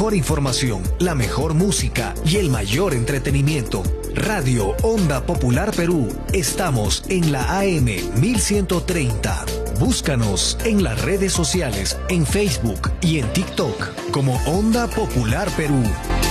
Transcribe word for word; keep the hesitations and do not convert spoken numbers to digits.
mejor información, la mejor música y el mayor entretenimiento. Radio Onda Popular Perú. Estamos en la A M mil ciento treinta. Búscanos en las redes sociales, en Facebook y en TikTok como Onda Popular Perú.